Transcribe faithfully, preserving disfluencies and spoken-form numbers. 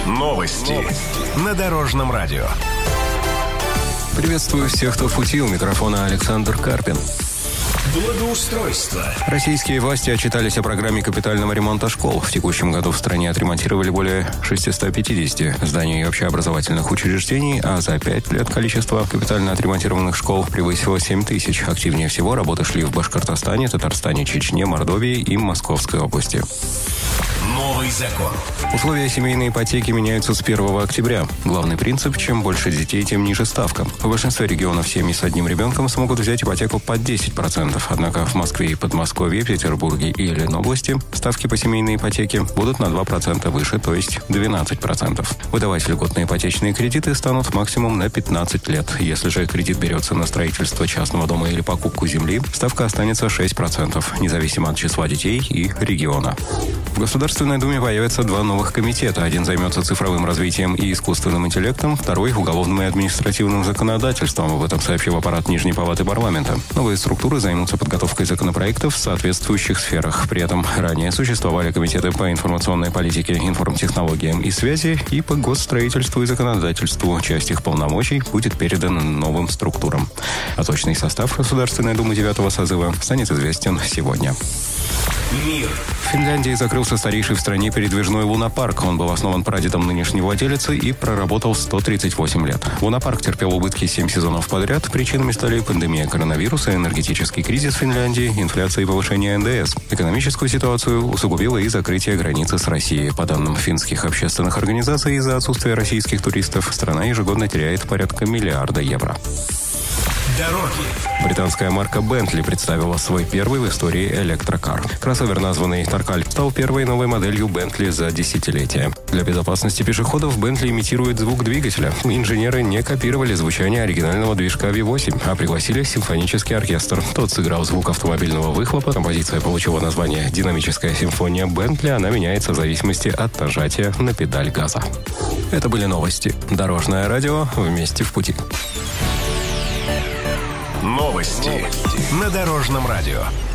Новости. Новости. На Дорожном радио. Приветствую всех, кто в пути. У микрофона Александр Карпин. Благоустройство. Российские власти отчитались о программе капитального ремонта школ. В текущем году в стране отремонтировали более шестьсот пятьдесят зданий и общеобразовательных учреждений, а за пять лет количество капитально отремонтированных школ превысило семь тысяч. Активнее всего работы шли в Башкортостане, Татарстане, Чечне, Мордовии и Московской области. Новый закон. Условия семейной ипотеки меняются с первого октября. Главный принцип – чем больше детей, тем ниже ставка. В большинстве регионов семьи с одним ребенком смогут взять ипотеку под десять процентов. Однако в Москве и Подмосковье, Петербурге и Ленобласти ставки по семейной ипотеке будут на два процента выше, то есть двенадцать процентов. Выдавать льготные ипотечные кредиты станут максимум на пятнадцать лет. Если же кредит берется на строительство частного дома или покупку земли, ставка останется шесть процентов, независимо от числа детей и региона. В Государственной Думе появятся два новых комитета. Один займется цифровым развитием и искусственным интеллектом, второй – уголовным и административным законодательством. Об этом сообщил аппарат Нижней палаты парламента. Новые структуры займутся подготовкой законопроектов в соответствующих сферах. При этом ранее существовали комитеты по информационной политике, информтехнологиям и связи и по госстроительству и законодательству. Часть их полномочий будет передана новым структурам. А точный состав Государственной Думы девятого созыва станет известен сегодня. Мир. В Финляндии закрылся старейший в стране передвижной лунопарк. Он был основан прадедом нынешней владелицы и проработал сто тридцать восемь лет. Лунопарк терпел убытки семь сезонов подряд. Причинами стали пандемия коронавируса, энергетический кризис в Финляндии, инфляция и повышение эн дэ эс. Экономическую ситуацию усугубило и закрытие границы с Россией. По данным финских общественных организаций, из-за отсутствия российских туристов страна ежегодно теряет порядка миллиарда евро. Дороги. Британская марка Bentley представила свой первый в истории электрокар. Кроссовер, названный Таркаль, стал первой новой моделью Bentley за десятилетие. Для безопасности пешеходов Bentley имитирует звук двигателя. Инженеры не копировали звучание оригинального движка ви восемь, а пригласили симфонический оркестр. Тот сыграл звук автомобильного выхлопа. Композиция получила название «Динамическая симфония Bentley». Она меняется в зависимости от нажатия на педаль газа. Это были новости. Дорожное радио. Вместе в пути. Новости. Новости. На Дорожном радио.